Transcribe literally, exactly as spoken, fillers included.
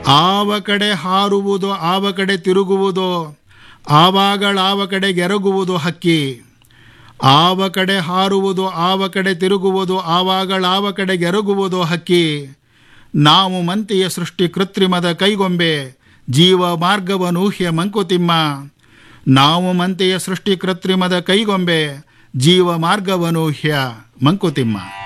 ಆವ ಕಡೆ ಹಾರುವುದು ಆವ ಕಡೆ ತಿರುಗುವುದು, ಆವಾಗಳಾವ ಕಡೆ ಎರಗುವುದು ಹಕ್ಕಿ. ಆವ ಕಡೆ ಹಾರುವುದು ಆವ ಕಡೆ ತಿರುಗುವುದು, ಆವಾಗಳಾವ ಕಡೆ ಎರಗುವುದು ಹಕ್ಕಿ. ನಾವು ಮಂತಿಯ ಸೃಷ್ಟಿ ಕೃತ್ರಿಮದ ಕೈಗೊಂಬೆ, ಜೀವ ಮಾರ್ಗವನೂಹ್ಯ ಮಂಕುತಿಮ್ಮ. ನಾವು ಮಂತೆಯ ಸೃಷ್ಟಿ ಕೃತ್ರಿಮದ ಕೈಗೊಂಬೆ, ಜೀವ ಮಾರ್ಗವನೂಹ್ಯ ಮಂಕುತಿಮ್ಮ.